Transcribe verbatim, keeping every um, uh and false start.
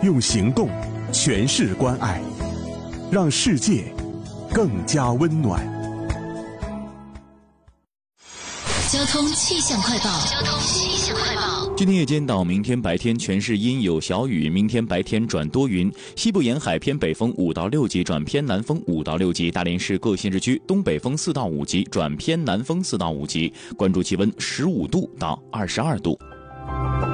用行动诠释关爱，让世界更加温暖。 交通气象快报。交通气象快报。 今天夜间到明天白天全市阴有小雨，明天白天转多云，西部沿海偏北风五到六级转偏南风五到六级，大连市各县市区东北风四到五级转偏南风四到五级，关注气温十五度到二十二度。